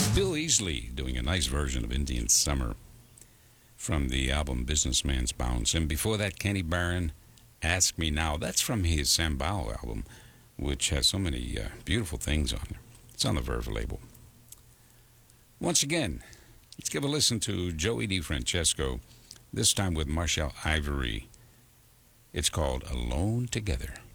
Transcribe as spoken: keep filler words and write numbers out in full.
Bill Easley doing a nice version of Indian Summer from the album Businessman's Bounce. And before that, Kenny Barron, Ask Me Now. That's from his Sambao album, which has so many uh, beautiful things on it. It's on the Verve label. Once again, let's give a listen to Joey DeFrancesco, this time with Marshall Ivory. It's called Alone Together.